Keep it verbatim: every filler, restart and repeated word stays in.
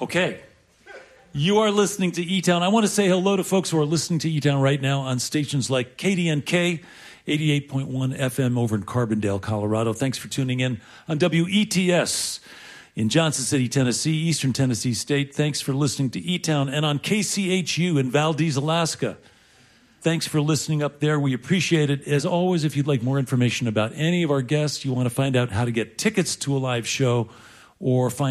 Okay. You are listening to E-Town. I want to say hello to folks who are listening to E-Town right now on stations like K D N K, eighty-eight point one F M over in Carbondale, Colorado. Thanks for tuning in on W E T S in Johnson City, Tennessee, Eastern Tennessee State. Thanks for listening to E-Town. And on K C H U in Valdez, Alaska. Thanks for listening up there. We appreciate it. As always, if you'd like more information about any of our guests, you want to find out how to get tickets to a live show, or find